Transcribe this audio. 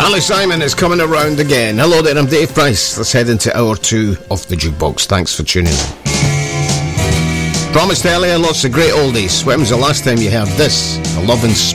Carly Simon is coming around again. Hello there, I'm Dave Price. Let's head into hour 2 of the Jukebox. Thanks for tuning in. Promised earlier, lots of great oldies. When was the last time you heard this? A Love and